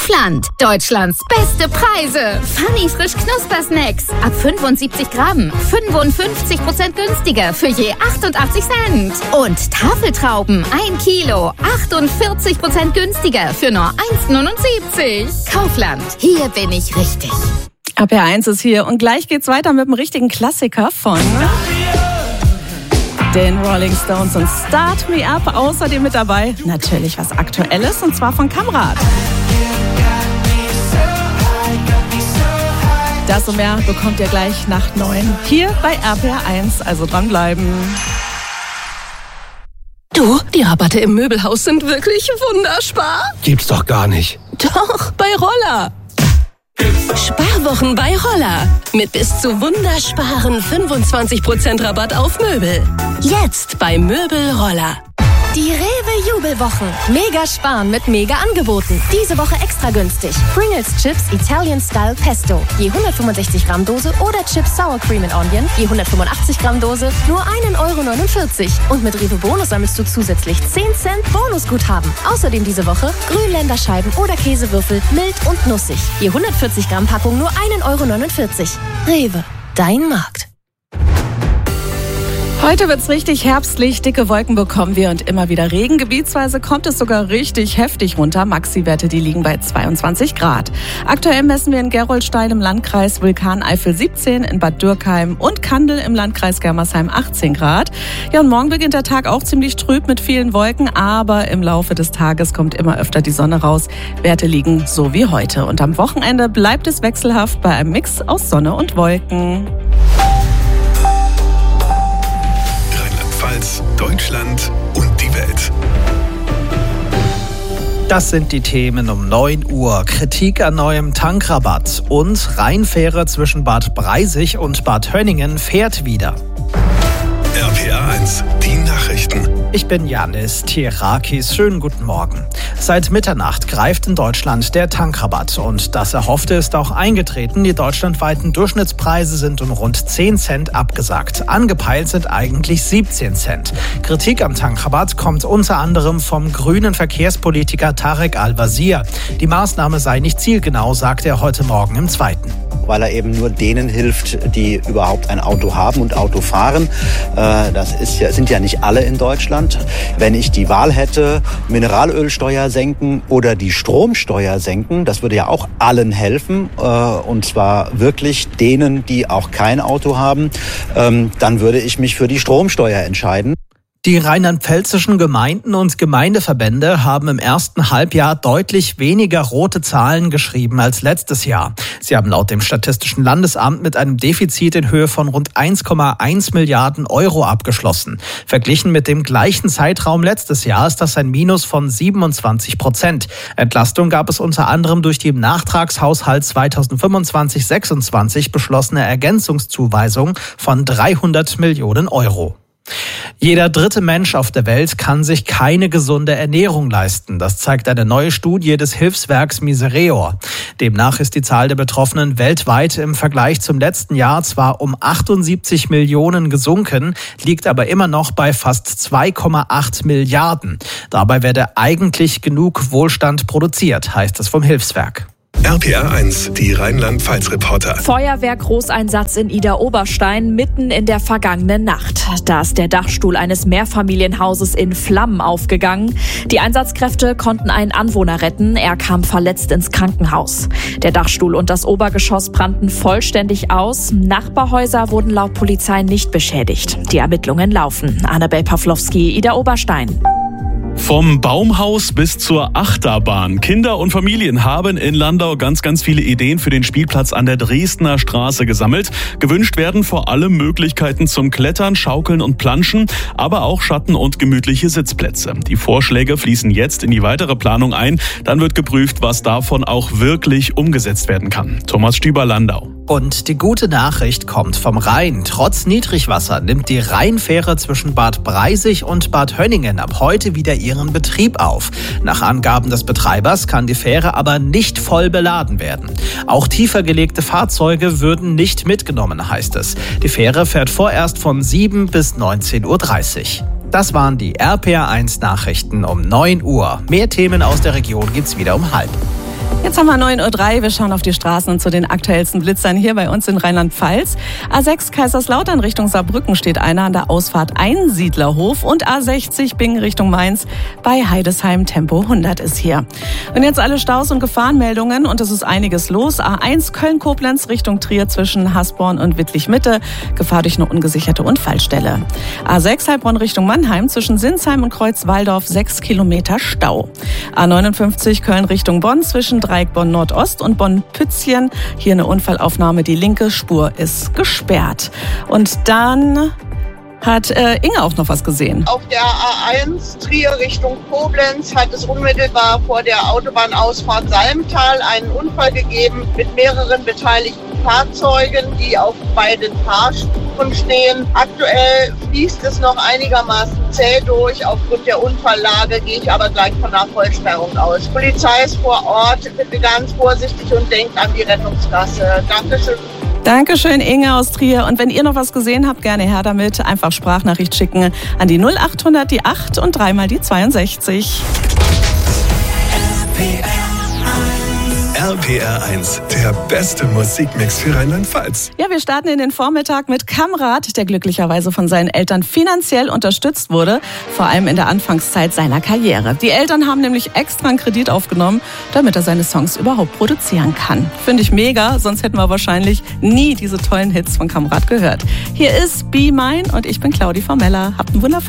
Kaufland. Deutschlands beste Preise. Funny frisch Knusper-Snacks. Ab 75 Gramm. 55% günstiger für je 88 Cent. Und Tafeltrauben. 1 Kilo. 48% günstiger für nur 1,79. Kaufland. Hier bin ich richtig. RPR1 ist hier und gleich geht's weiter mit einem richtigen Klassiker von den Rolling Stones und Start Me Up. Außerdem mit dabei natürlich was Aktuelles und zwar von Kamrat. Das und mehr bekommt ihr gleich nach 9 hier bei RPR1, also dranbleiben. Du, die Rabatte im Möbelhaus sind wirklich wunderbar. Gibt's doch gar nicht. Doch, bei Roller. Sparwochen bei Roller. Mit bis zu wundersparen 25% Rabatt auf Möbel. Jetzt bei Möbel Roller. Die Rewe-Jubelwochen. Mega sparen mit mega Angeboten. Diese Woche extra günstig. Pringles Chips Italian Style Pesto. Je 165 Gramm Dose oder Chips Sour Cream and Onion. Je 185 Gramm Dose. Nur 1,49 €. Und mit Rewe Bonus sammelst du zusätzlich 10 Cent Bonusguthaben. Außerdem diese Woche Grünländerscheiben oder Käsewürfel mild und nussig. Je 140 Gramm Packung nur 1,49 €. Rewe. Dein Markt. Heute wird's richtig herbstlich, dicke Wolken bekommen wir und immer wieder Regen. Gebietsweise kommt es sogar richtig heftig runter. Maxi-Werte, die liegen bei 22 Grad. Aktuell messen wir in Gerolstein im Landkreis Vulkaneifel 17, in Bad Dürkheim und Kandel im Landkreis Germersheim 18 Grad. Ja, und morgen beginnt der Tag auch ziemlich trüb mit vielen Wolken, aber im Laufe des Tages kommt immer öfter die Sonne raus. Werte liegen so wie heute. Und am Wochenende bleibt es wechselhaft bei einem Mix aus Sonne und Wolken. Deutschland und die Welt. Das sind die Themen um 9 Uhr. Kritik an neuem Tankrabatt und Rheinfähre zwischen Bad Breisig und Bad Hönningen fährt wieder. RPR1, die Nachrichten. Ich bin Janis Tierakis. Schönen guten Morgen. Seit Mitternacht greift in Deutschland der Tankrabatt und das Erhoffte ist auch eingetreten. Die deutschlandweiten Durchschnittspreise sind um rund 10 Cent abgesagt. Angepeilt sind eigentlich 17 Cent. Kritik am Tankrabatt kommt unter anderem vom grünen Verkehrspolitiker Tarek Al-Wazir. Die Maßnahme sei nicht zielgenau, sagte er heute Morgen im Zweiten. Weil er eben nur denen hilft, die überhaupt ein Auto haben und Auto fahren. Sind ja nicht alle in Deutschland. Wenn ich die Wahl hätte, Mineralölsteuer senken oder die Stromsteuer senken, das würde ja auch allen helfen. Und zwar wirklich denen, die auch kein Auto haben. Dann würde ich mich für die Stromsteuer entscheiden. Die rheinland-pfälzischen Gemeinden und Gemeindeverbände haben im ersten Halbjahr deutlich weniger rote Zahlen geschrieben als letztes Jahr. Sie haben laut dem Statistischen Landesamt mit einem Defizit in Höhe von rund 1,1 Milliarden € abgeschlossen. Verglichen mit dem gleichen Zeitraum letztes Jahr ist das ein Minus von 27%. Entlastung gab es unter anderem durch die im Nachtragshaushalt 2025/26 beschlossene Ergänzungszuweisung von 300 Millionen €. Jeder dritte Mensch auf der Welt kann sich keine gesunde Ernährung leisten. Das zeigt eine neue Studie des Hilfswerks Misereor. Demnach ist die Zahl der Betroffenen weltweit im Vergleich zum letzten Jahr zwar um 78 Millionen gesunken, liegt aber immer noch bei fast 2,8 Milliarden. Dabei werde eigentlich genug Wohlstand produziert, heißt es vom Hilfswerk. RPR1, die Rheinland-Pfalz-Reporter. Feuerwehr-Großeinsatz in Idar-Oberstein mitten in der vergangenen Nacht. Da ist der Dachstuhl eines Mehrfamilienhauses in Flammen aufgegangen. Die Einsatzkräfte konnten einen Anwohner retten. Er kam verletzt ins Krankenhaus. Der Dachstuhl und das Obergeschoss brannten vollständig aus. Nachbarhäuser wurden laut Polizei nicht beschädigt. Die Ermittlungen laufen. Annabel Pawlowski, Idar-Oberstein. Vom Baumhaus bis zur Achterbahn. Kinder und Familien haben in Landau ganz viele Ideen für den Spielplatz an der Dresdner Straße gesammelt. Gewünscht werden vor allem Möglichkeiten zum Klettern, Schaukeln und Planschen, aber auch Schatten- und gemütliche Sitzplätze. Die Vorschläge fließen jetzt in die weitere Planung ein. Dann wird geprüft, was davon auch wirklich umgesetzt werden kann. Thomas Stüber, Landau. Und die gute Nachricht kommt vom Rhein. Trotz Niedrigwasser nimmt die Rheinfähre zwischen Bad Breisig und Bad Hönningen ab heute wieder ihren Betrieb auf. Nach Angaben des Betreibers kann die Fähre aber nicht voll beladen werden. Auch tiefer gelegte Fahrzeuge würden nicht mitgenommen, heißt es. Die Fähre fährt vorerst von 7 bis 19:30 Uhr. Das waren die RPR1 Nachrichten um 9 Uhr. Mehr Themen aus der Region gibt's wieder um 12:30. Jetzt haben wir 9:03 Uhr. Wir schauen auf die Straßen und zu den aktuellsten Blitzern hier bei uns in Rheinland-Pfalz. A6 Kaiserslautern Richtung Saarbrücken steht einer an der Ausfahrt Einsiedlerhof und A60 Bingen Richtung Mainz bei Heidesheim Tempo 100 ist hier. Und jetzt alle Staus und Gefahrenmeldungen und es ist einiges los. A1 Köln-Koblenz Richtung Trier zwischen Hasborn und Wittlich-Mitte. Gefahr durch eine ungesicherte Unfallstelle. A6 Heilbronn Richtung Mannheim zwischen Sinsheim und Kreuzwaldorf 6 Kilometer Stau. A59 Köln Richtung Bonn zwischen Dreieck Bonn Nordost und Bonn Pützchen. Hier eine Unfallaufnahme. Die linke Spur ist gesperrt. Und dann hat Inge auch noch was gesehen. Auf der A1 Trier Richtung Koblenz hat es unmittelbar vor der Autobahnausfahrt Salmtal einen Unfall gegeben mit mehreren beteiligten Fahrzeugen, die auf beiden Fahrspuren stehen. Aktuell fließt es noch einigermaßen zäh durch. Aufgrund der Unfalllage gehe ich aber gleich von einer Vollsperrung aus. Polizei ist vor Ort. Bitte ganz vorsichtig und denkt an die Rettungsgasse. Dankeschön. Dankeschön, Inge aus Trier. Und wenn ihr noch was gesehen habt, gerne her damit. Einfach Sprachnachricht schicken an die 0800 die 8 und 3 mal die 62. RPR 1, der beste Musikmix für Rheinland-Pfalz. Ja, wir starten in den Vormittag mit Kamrat, der glücklicherweise von seinen Eltern finanziell unterstützt wurde, vor allem in der Anfangszeit seiner Karriere. Die Eltern haben nämlich extra einen Kredit aufgenommen, damit er seine Songs überhaupt produzieren kann. Finde ich mega, sonst hätten wir wahrscheinlich nie diese tollen Hits von Kamrat gehört. Hier ist Be Mine und ich bin Claudi Formella. Habt einen wundervollen